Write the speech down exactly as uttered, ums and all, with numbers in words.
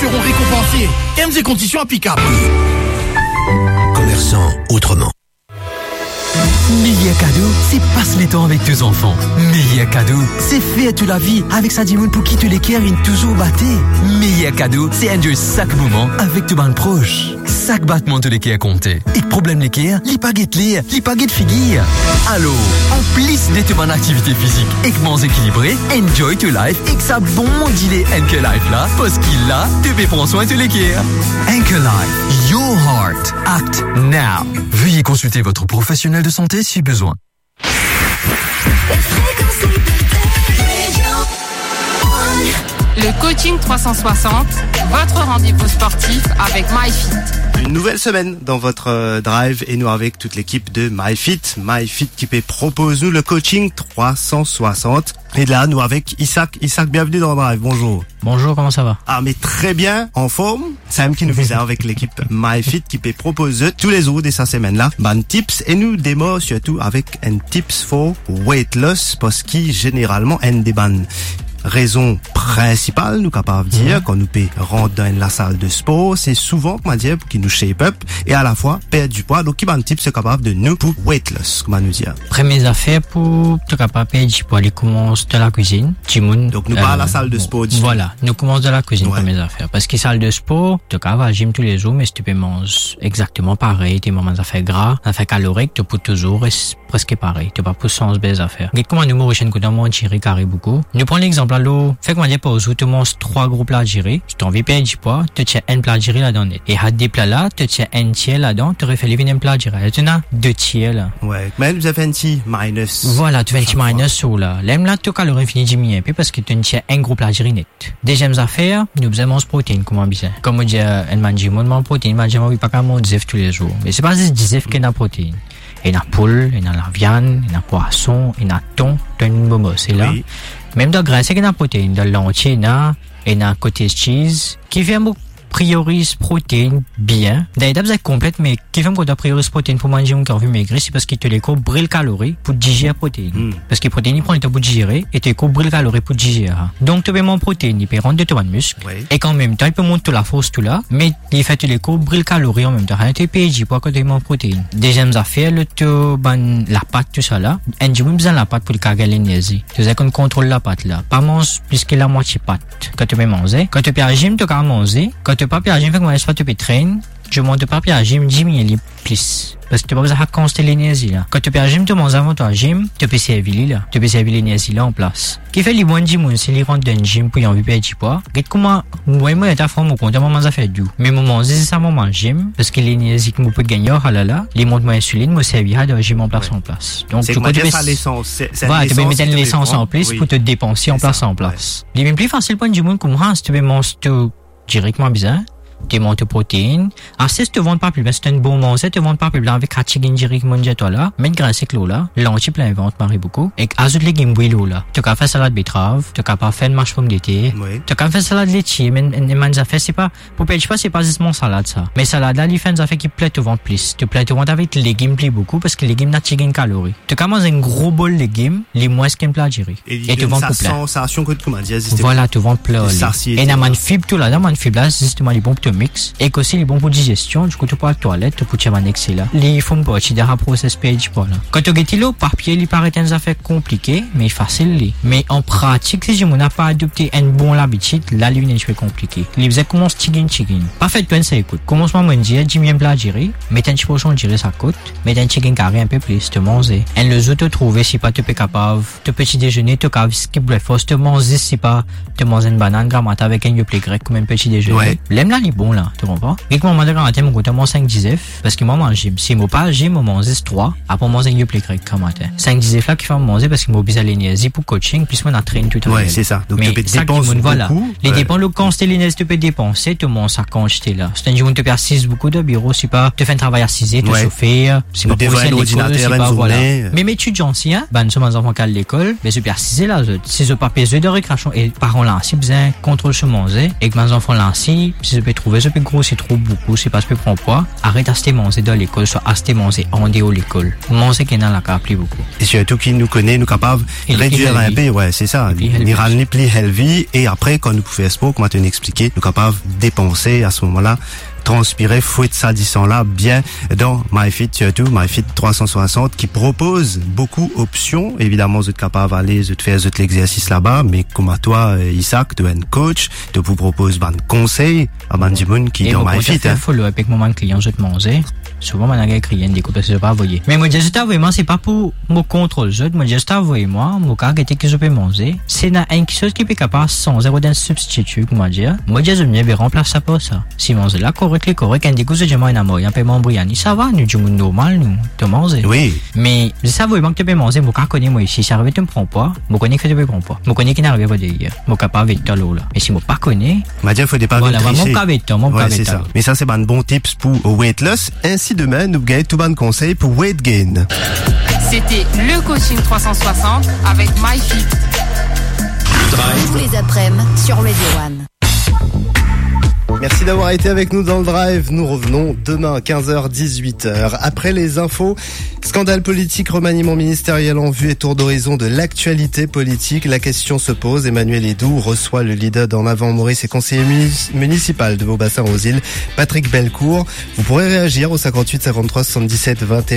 seront récompensés. Termes et conditions applicables. Commerçant autrement. Meilleur cadeau, c'est passe les temps avec tes enfants. Meilleur cadeau, c'est faire toute la vie avec sa dimoun pour qui tu les quières et toujours battre. Meilleur cadeau, c'est un de chaque moment avec tes bandes proches. Chaque battement de l'équerre compter. Et problème l'équerre, li pas guette lire, li pas guette figure. Alors, en plus de tes bonnes activités physiques et que mangez équilibré, enjoy to life et que ça bon dit Anchor Life là, parce qu'il là, te fait prendre soin de l'équerre. Anchor Life, your heart, act now. Veuillez consulter votre professionnel de santé si besoin. Le coaching trois cent soixante, votre rendez-vous sportif avec MyFit. Une nouvelle semaine dans votre euh, drive et nous avec toute l'équipe de MyFit. MyFit qui peut propose nous le coaching trois cent soixante. Et là, nous avec Isaac. Isaac, bienvenue dans le drive. Bonjour. Bonjour, comment ça va? Ah, mais très bien, en forme. Sam qui nous faisait avec l'équipe MyFit qui peut proposer tous les jours de sa semaine-là. Ban tips et nous démarrons surtout avec un tips for weight loss parce qu'il généralement un des ban raison principale, nous capables de dire, mmh. quand nous peut rentrer dans la salle de sport, c'est souvent, comment dire, pour qu'il nous shape up et à la fois perdre du poids. Donc, qui ban type, c'est capable de nous pour weight loss, comment nous dire. Première affaire pour te capable de perdre du poids, il commence de la cuisine. Timoun. Donc, nous euh, pas à la salle de sport. Bon, voilà. Nous commençons de la cuisine, ouais. Première affaire. Parce que salle de sport, tu capable à gym tous les jours, mais si tu peux manger exactement pareil, tes moments d'affaires gras, d'affaires caloriques, tu peux toujours presque pareil. Tu pas pour sens des affaires. Et comment nous mourons quand on mange tirer carré beaucoup. Nous prenons l'exemple là, fait comment dire pour vous, tu manges trois gros plats girés, tu t'en veux perdre du poids, tu tiens un plat giré là-dedans. Et à des plats là, tu tiens un tiers là-dedans, tu refais les un plat giré. Tu as deux tiers là. Ouais. Mais vous avez un petit minus. Voilà, tu fais un petit minus sur là. L'aime là, tu calories fini diminuer, puis parce que tu tiens un gros plat giré net. Deuxième affaire, nous avons protéines, comment bien. Comme on dit, un mange, on mange protéine, mange, on pas qu'à manger tous les jours. Mais c'est pas juste dix qu'il y a protéines. Il y a poule, il y a la viande, il y a poisson, il y a thon, tu as une momo, c'est là. Oui. Même dans graisse, il y a protéines, dans l'entier, il y a, il y a cottage cheese, qui vient priorise protéines bien. D'ailleurs, c'est complète, mais qui fait qu'on doit prioriser protéines pour manger un qui maigrir, c'est parce qu'il te les coupe brûle calories pour digérer protéines. Mm. Parce que les protéines, ils prennent le temps pour digérer et te coupe brûle calories pour digérer. Donc, tu peux manger protéines, il peut rendre de ton muscle. Oui. Et qu'en même temps, il peut monter la force tout là, mais il fait les coups brûle calories en même temps. Tu peux dire pourquoi tu manges protéines. Deuxième affaire, le te ban la pâte, tout ça là. Un jour, besoin de la pâte pour le carrer l'énergie. Tu sais qu'on contrôle la pâte là. Pas manger plus que la moitié pâte. Quand tu peux manger. Quand tu peux à gym, tu peux manger. Quand tu papier à gym, fait que moi, je tu peux traîner, je monte papier à gym, diminuer les plus. Parce que tu n'as pas besoin de constater l'énergie là. Quand tu peux à gym, tu manges avant toi à gym, tu peux servir là. Tu peux servir l'énergie là en place. Qui fait les bons gym, c'est les rentres d'un gym pour y envie perdre du poids. Regarde comment, moi, moi, ta forme au compte, moi, ça fait du. Mais moi, manger, c'est ça, moi, gym. Parce que l'énergie que moi peux gagner, ah là là, les montres, moi, insuline, moi, servir de gym en place, ouais. En place. Donc, tu peux mettre l'essence. Voilà, tu peux mettre l'essence en place pour te dépenser en place en place. Les mêmes plus faciles pour du monde comme moi, si tu veux manger directement bizarre. Tu montes protéines. Ah, si tu te vends pas plus bien, c'est un bon moment, si tu te vends pas plus bien avec Hatchigan direct mondial toi là, mais grâce à l'eau là, l'anti plein vente marie beaucoup. Et ajoute les légumes l'eau là. Tu as fait salade betterave, tu as pas fait une marche pomme d'été. Tu as fait salade laitier, mais mais ça fait c'est pas pour pêcher pas c'est pas juste mon salade ça. Mais salade là, il fait ça fait qui plaît te vendre plus. Tu plaît te vendre avec les légumes plus beaucoup parce que les légumes n'a pas calories. Tu commences un gros bol de légumes, les moins qu'un plat géré. Et tu vends pour plein. Sensation que comment dire voilà, tu vends plein. Et na man fibre tout là, na man fibre là, c'est justement les bons pour mix et aussi les bons pour digestion du coup tu peux à la toilette tu peux te annexer là les font pas tu dois process page pas là quand tu get l'eau papier il paraît une affaire compliquée mais facile mais en pratique si je n'ai pas adopté un bon habitude là lui n'est pas compliqué il faisait comment chicken chicken pas fait toi ça écoute commencement moi dire dis bien plat gérer mettre un petit pochon gérer ça coûte mettre un chicken carré un peu plus te manger un les autres trouver si pas tu peux capable te petit déjeuner te capable skip breakfast te manger si pas te manger une banane grammaire avec un yoplait grec comme un petit déjeuner ouais. L'aime là il est bon là tu comprends et que moi quand matin mon côté mon cinq dix f parce que moi mange gym si moi pas gym moi mange trois après manger un yoplait grec comme matin cinq dix f là qui fait manger parce que moi besoin l'énergie pour coaching puis moi entraîne tout le temps ouais c'est ça donc tu peux dépenser voilà beaucoup, les ouais. dépenses le quand c'est l'énergie tu peux dépenser tu montes ça quand j'étais là c'est un jour tu perds six beaucoup de bureau c'est pas tu fais un travail assisé tu chauffer c'est pas pour l'ordinateur pas voilà mais mes étudiants si hein ben sommes enfants à l'école mais super assisé là si je pas payé de récréation et parents là si besoin contrôle se manger et que mes enfants là si si je peux trouver trouvez ce peu gros, c'est trop beaucoup, c'est parce que prend poids, arrête à se manger dans l'école, soit à se manger en dehors de l'école. Manger qui est dans la carte plus beaucoup. Et surtout qui nous connaît, nous capable de réduire un peu, ouais, c'est ça. Ni ramener plus healthy, et après, quand nous pouvons sport, comment tu nous expliquer, nous capable de dépenser à ce moment-là, transpirer, fouetter ça disant là bien dans MyFit, surtout MyFit trois cent soixante qui propose beaucoup d'options. Évidemment, vous êtes capable d'aller de faire l'exercice là-bas, mais comme à toi, Isaac, tu es un coach, tu vous propose un conseil à Banjimoun qui est dans MyFit. Il faut le avec mon client, je te manger. Souvent, mon agréé client des coups parce que je pas envoyer. Mais moi, juste vraiment, c'est pas pour mon contrôle, je, moi, juste envoyer moi, mon cas que je peux manger. C'est une chose qui est capable sans zéro d'un substitut, comment dire. Moi, je me bien remplacer ça pour ça. Si manger là, correct, les correct, quand des coups, je m'en amour, un peu mon briani, ça va, nous, du monde normal, nous, te manger. Oui. Mais, je sais vraiment que tu peux manger, mon cas connaît, moi, si ça arrive, tu me prends pas, moi, connais que tu peux prendre pas. Moi, connais qui n'arrive pas d'ailleurs. Moi, capable avec l'eau, là. Mais si moi, pas connais. M'a dit, faut pas voilà, mon cas avec toi, mon cas avec toi. Mais ça, c'est un bon tips pour weight loss. Ainsi, demain, nous gagnons tout bon conseil pour weight gain. C'était le coaching trois cent soixante avec MyFit. Tous les après-midi sur Radio One. Merci d'avoir été avec nous dans le Drive. Nous revenons demain à quinze heures dix-huit heures. Après les infos, scandale politique, remaniement ministériel en vue et tour d'horizon de l'actualité politique. La question se pose. Emmanuel Edoux reçoit le leader d'En Avant Maurice et conseiller municipal de Beaubassin aux Îles, Patrick Bellecourt. Vous pourrez réagir au cinquante-huit cinquante-trois soixante-dix-sept vingt et un.